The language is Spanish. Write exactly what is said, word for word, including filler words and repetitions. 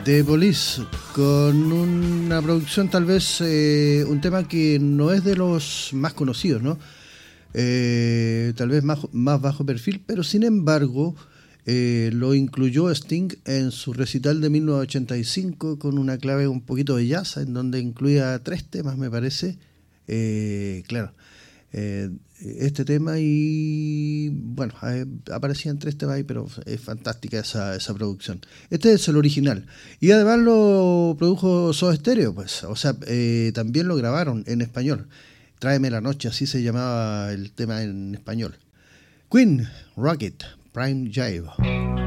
The Police, con una producción tal vez, eh, un tema que no es de los más conocidos, ¿no? Eh, tal vez más, más bajo perfil, pero sin embargo eh, lo incluyó Sting en su recital de mil novecientos ochenta y cinco con una clave un poquito de jazz, en donde incluía tres temas, me parece. Eh, claro, eh, este tema y bueno, eh, aparecían tres temas ahí, pero es fantástica esa, esa producción. Este es el original y además lo produjo Soda Stereo, pues, o sea, eh, también lo grabaron en español. Tráeme la noche, así se llamaba el tema en español. Queen, Rocket, Prime Jive.